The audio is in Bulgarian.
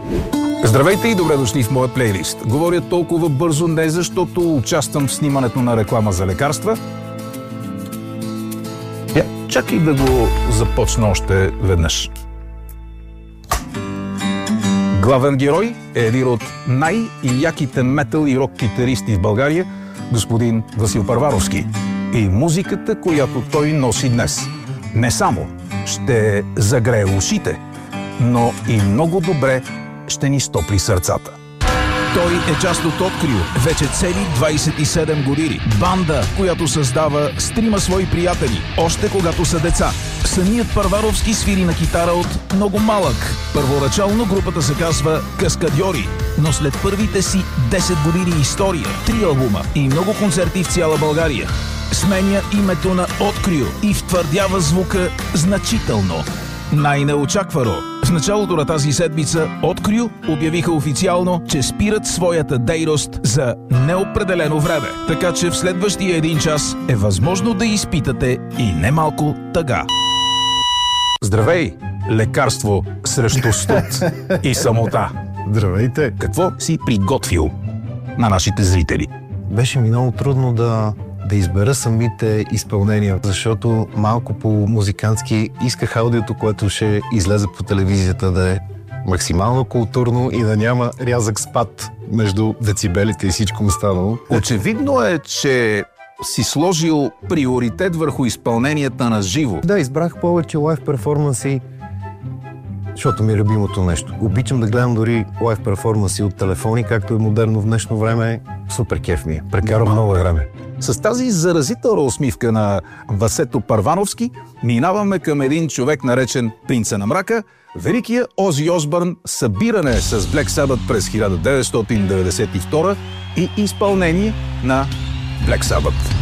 Здравейте и добре дошли в моя плейлист. Говоря толкова бързо не защото участвам в снимането на реклама за лекарства. Чакай да го започна още веднъж. Главен герой е един от най-яките метал и рок китаристи в България, господин Васил Първановски. И музиката, която той носи днес, не само ще загрее ушите, но и много добре ще ни стопли сърцата. Той е част от Открио, вече цели 27 години. Банда, която създава с 3 свои приятели, още когато са деца. Самият Първановски свири на китара от много малък. Първоначално групата се казва Каскадьори, но след първите си 10 години история, 3 албума и много концерти в цяла България, сменя името на Открио и втвърдява звука значително. Най-неочаквано. В началото на тази седмица Открио обявиха официално, че спират своята дейност за неопределено време. Така че в следващия 1 час е възможно да изпитате и немалко тъга. Здравей, лекарство срещу студ и самота. Здравейте! Какво си приготвил на нашите зрители? Беше ми много трудно да избера самите изпълнения, защото малко по-музикантски исках аудиото, което ще излезе по телевизията, да е максимално културно и да няма рязък спад между децибелите и всичко останало. Очевидно е, че си сложил приоритет върху изпълненията на живо. Да, избрах повече лайв перформанси, защото ми е любимото нещо. Обичам да гледам дори лайв перформанси от телефони, както е модерно в днешно време. Супер кеф ми е. Прекарам много време. С тази заразителна усмивка на Васето Първановски минаваме към един човек, наречен Принца на мрака, великия Ози Осбърн, събиране с Black Sabbath през 1992 и изпълнение на Black Sabbath.